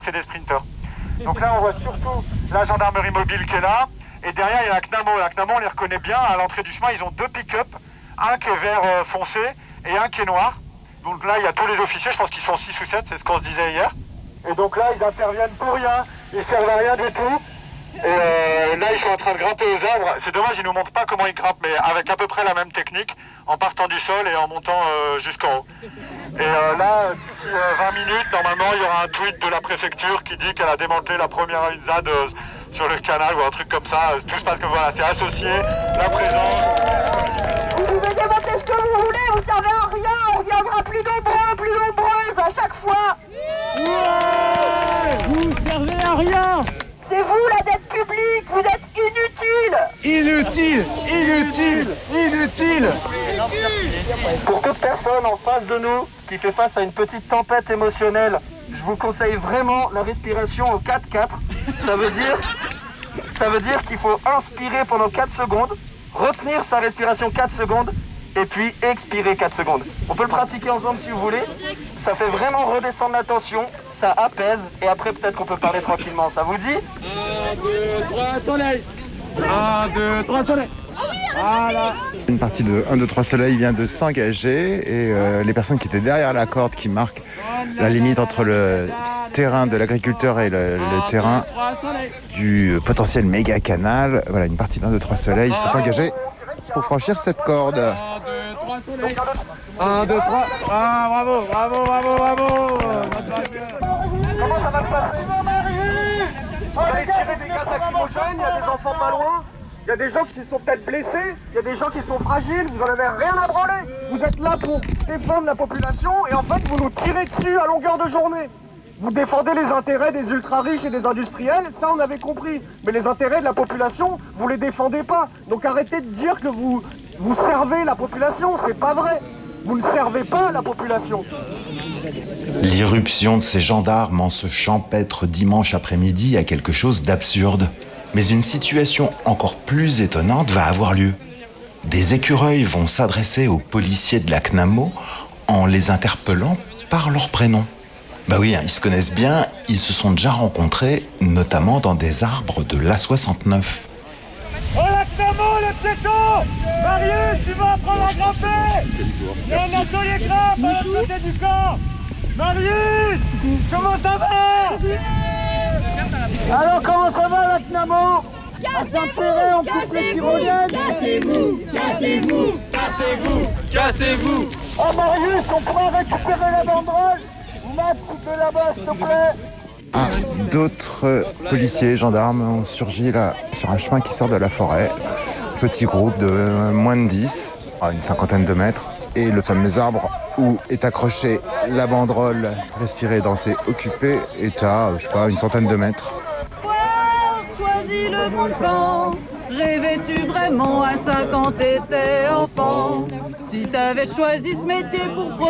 C'est des sprinters. Donc là, on voit surtout la gendarmerie mobile qui est là. Et derrière, il y a la CNAMO. La CNAMO, on les reconnaît bien. À l'entrée du chemin, ils ont deux pick-up. Un qui est vert foncé et un qui est noir. Donc là, il y a tous les officiers. Je pense qu'ils sont 6 ou 7. C'est ce qu'on se disait hier. Et donc là, ils interviennent pour rien. Ils servent à rien du tout. Et là, ils sont en train de grimper aux arbres. C'est dommage, ils nous montrent pas comment ils grimpent, mais avec à peu près la même technique, en partant du sol et en montant jusqu'en haut. Et là, d'ici 20 minutes, normalement, il y aura un tweet de la préfecture qui dit qu'elle a démantelé la première ZAD sur le canal ou un truc comme ça. Tout se passe comme voilà, c'est associé, la présence. Vous pouvez démonter ce que vous voulez, vous servez à rien, on reviendra plus nombreuses à chaque fois. Ouais, vous servez à rien. C'est vous la dette publique, vous êtes inutile. Inutile. Pour toute personne en face de nous qui fait face à une petite tempête émotionnelle, je vous conseille vraiment la respiration au 4-4. Ça veut dire qu'il faut inspirer pendant 4 secondes, retenir sa respiration 4 secondes et puis expirer 4 secondes. On peut le pratiquer ensemble si vous voulez. Ça fait vraiment redescendre la tension, ça apaise et après peut-être qu'on peut parler tranquillement. Ça vous dit ? 1, 2, 3, soleil. 1, 2, 3, soleil. Voilà. Une partie de 1, 2, 3 Soleil vient de s'engager et les personnes qui étaient derrière la corde qui marque la limite entre le terrain de l'agriculteur et le terrain du potentiel méga canal, voilà, une partie d'1, 2, 3 Soleil s'est engagée pour franchir cette corde. 1, 2, 3, soleil. 1, 2, 3. Ah, bravo. Comment ça va se passer ? Vous allez tirer des gaz lacrymogènes, il y a des enfants pas loin. Il y a des gens qui sont peut-être blessés, il y a des gens qui sont fragiles, vous en avez rien à branler. Vous êtes là pour défendre la population et en fait vous nous tirez dessus à longueur de journée. Vous défendez les intérêts des ultra-riches et des industriels, ça on avait compris. Mais les intérêts de la population, vous les défendez pas. Donc arrêtez de dire que vous servez la population, c'est pas vrai. Vous ne servez pas la population. L'irruption de ces gendarmes en ce champêtre dimanche après-midi a quelque chose d'absurde. Mais une situation encore plus étonnante va avoir lieu. Des écureuils vont s'adresser aux policiers de la CNAMO en les interpellant par leur prénom. Bah oui, ils se connaissent bien, ils se sont déjà rencontrés, notamment dans des arbres de l'A69. Oh la CNAMO, les piétons! Marius, tu vas apprendre à grimper! Il y a un atelier grimpe à la côté du camp! Marius! Comment ça va? Alors comment ça va la CNAMO? À Saint-Péret, on coupe les tyroliennes. Cassez-vous! Oh Marius, on pourra récupérer la banderole? Matt, coupez là-bas s'il te plaît. D'autres policiers, gendarmes ont surgi là sur un chemin qui sort de la forêt. Petit groupe de moins de 10, à une cinquantaine de mètres. Et le fameux arbre où est accrochée la banderole « Respirer, danser, occuper » est à, je sais pas, une centaine de mètres. Choisis le bon camp. Rêvais-tu vraiment à ça quand t'étais enfant? Si t'avais choisi ce métier pour